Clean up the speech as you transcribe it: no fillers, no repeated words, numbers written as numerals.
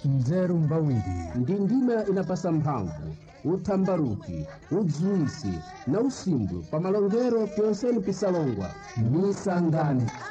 nzeru mbawiri ndi ndima inapasa mphamvu, uthambaruki, udziwisi na usimbwe pa malongero pyonse ni pisalongwa. misa ngani